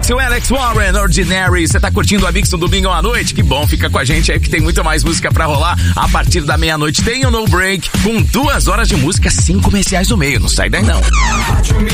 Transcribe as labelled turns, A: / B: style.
A: o Alex Warren, Ordinary. Você tá curtindo a Mix no domingo à noite? Que bom, fica com a gente aí que tem muito mais música pra rolar. A partir da meia-noite tem o No Break, com 2 horas de música, 5 comerciais no meio. Não sai daí não.